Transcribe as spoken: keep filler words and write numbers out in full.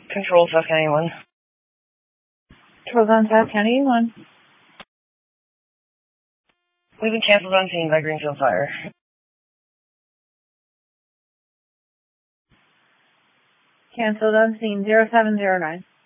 Control, South County one. Control's on South County one. We've been canceled on scene by Greenfield Fire. Canceled on scene zero seven zero nine.